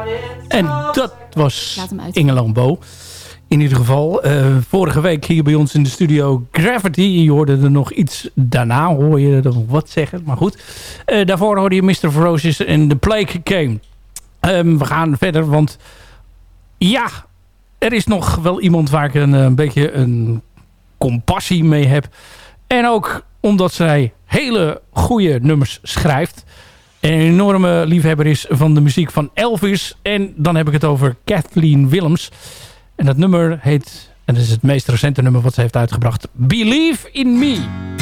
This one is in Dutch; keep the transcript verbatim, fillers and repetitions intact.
En dat was Laat hem uit. Inge Lambeau. In ieder geval, uh, vorige week hier bij ons in de studio Gravity. Je hoorde er nog iets daarna, hoor je er nog wat zeggen. Maar goed, uh, daarvoor hoorde je mister Ferocious en The Plague Came. Um, we gaan verder, want ja, er is nog wel iemand waar ik een, een beetje een compassie mee heb. En ook omdat zij hele goede nummers schrijft. En een enorme liefhebber is van de muziek van Elvis. En dan heb ik het over Kathleen Willems. En dat nummer heet, en dat is het meest recente nummer wat ze heeft uitgebracht, Believe in Me.